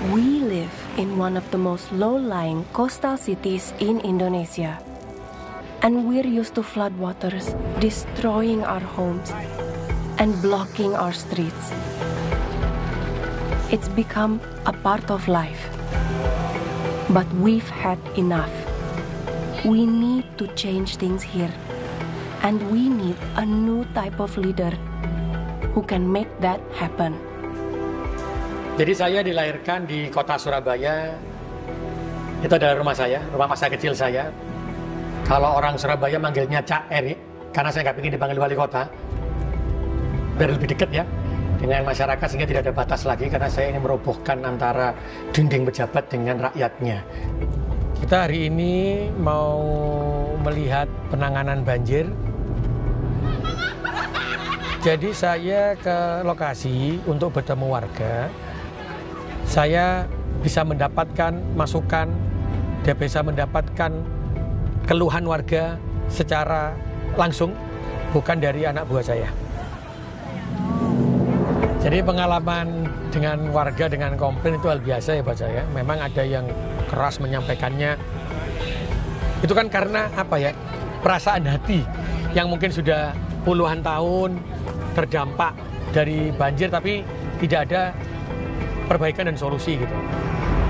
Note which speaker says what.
Speaker 1: We live in one of the most low-lying coastal cities in Indonesia. And we're used to floodwaters destroying our homes and blocking our streets. It's become a part of life. But we've had enough. We need to change things here. And we need a new type of leader who can make that happen.
Speaker 2: Jadi saya dilahirkan di kota Surabaya. Itu adalah rumah saya, rumah masa kecil saya. Kalau orang Surabaya manggilnya Cak Erik, karena saya nggak ingin dipanggil wali kota, biar lebih dekat ya dengan masyarakat sehingga tidak ada batas lagi, karena saya ingin merobohkan antara dinding pejabat dengan rakyatnya. Kita hari ini mau melihat penanganan banjir. Jadi saya ke lokasi untuk bertemu warga. Saya bisa mendapatkan masukan dan bisa mendapatkan keluhan warga secara langsung, bukan dari anak buah saya. Jadi pengalaman dengan warga dengan komplain itu hal biasa ya buat saya. Memang ada yang keras menyampaikannya. Itu kan karena apa ya? Perasaan hati yang mungkin sudah puluhan tahun terdampak dari banjir tapi tidak ada perbaikan dan solusi gitu.